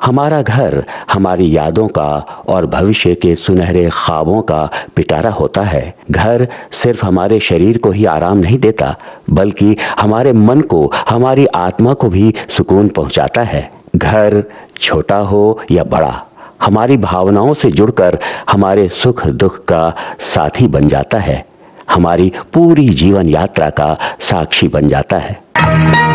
हमारा घर हमारी यादों का और भविष्य के सुनहरे ख्वाबों का पिटारा होता है। घर सिर्फ हमारे शरीर को ही आराम नहीं देता, बल्कि हमारे मन को, हमारी आत्मा को भी सुकून पहुंचाता है। घर छोटा हो या बड़ा, हमारी भावनाओं से जुड़कर हमारे सुख दुख का साथी बन जाता है, हमारी पूरी जीवन यात्रा का साक्षी बन जाता है।